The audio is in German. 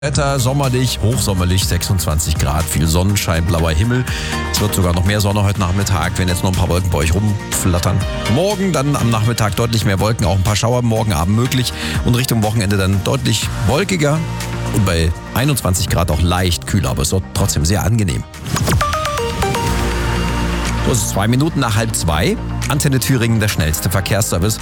Wetter sommerlich, hochsommerlich, 26 Grad, viel Sonnenschein, blauer Himmel. Es wird sogar noch mehr Sonne heute Nachmittag, wenn jetzt noch ein paar Wolken bei euch rumflattern. Morgen dann am Nachmittag deutlich mehr Wolken, auch ein paar Schauer morgen Abend möglich. Und Richtung Wochenende dann deutlich wolkiger und bei 21 Grad auch leicht kühler, aber es wird trotzdem sehr angenehm. So, es ist 2 Minuten nach 1:30. Antenne Thüringen, der schnellste Verkehrsservice.